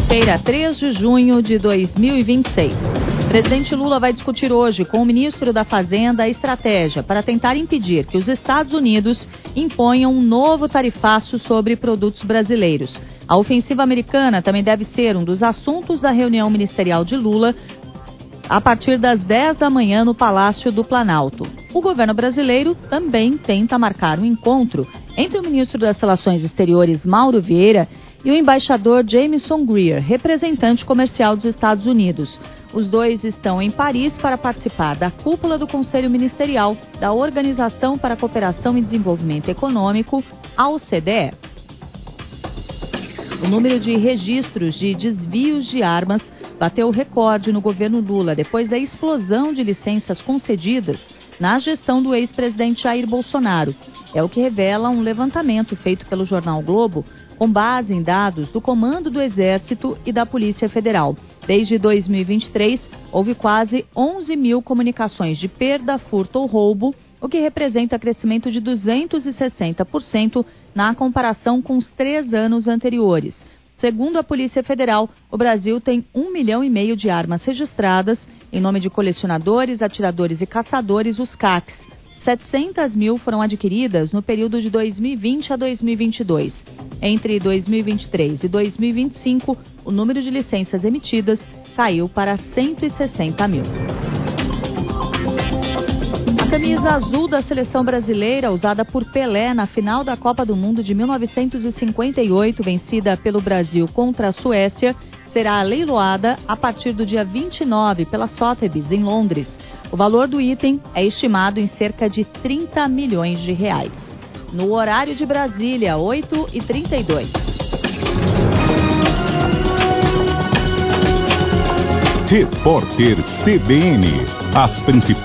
quinta-feira, 3 de junho de 2026. O presidente Lula vai discutir hoje com o ministro da Fazenda a estratégia para tentar impedir que os Estados Unidos imponham um novo tarifaço sobre produtos brasileiros. A ofensiva americana também deve ser um dos assuntos da reunião ministerial de Lula a partir das 10 da manhã no Palácio do Planalto. O governo brasileiro também tenta marcar um encontro entre o ministro das Relações Exteriores, Mauro Vieira, e o embaixador Jameson Greer, representante comercial dos Estados Unidos. Os dois estão em Paris para participar da cúpula do Conselho Ministerial da Organização para a Cooperação e Desenvolvimento Econômico, a OCDE. O número de registros de desvios de armas bateu recorde no governo Lula depois da explosão de licenças concedidas na gestão do ex-presidente Jair Bolsonaro. É o que revela um levantamento feito pelo jornal Globo, com base em dados do Comando do Exército e da Polícia Federal. Desde 2023, houve quase 11 mil comunicações de perda, furto ou roubo, o que representa crescimento de 260% na comparação com os 3 anos anteriores. Segundo a Polícia Federal, o Brasil tem 1,5 milhão de armas registradas em nome de colecionadores, atiradores e caçadores, os CACs. 700 mil foram adquiridas no período de 2020 a 2022. Entre 2023 e 2025, o número de licenças emitidas caiu para 160 mil. A camisa azul da seleção brasileira, usada por Pelé na final da Copa do Mundo de 1958, vencida pelo Brasil contra a Suécia, será leiloada a partir do dia 29 pela Sotheby's, em Londres. O valor do item é estimado em cerca de 30 milhões de reais. No horário de Brasília, 8h32. Repórter CBN. As principais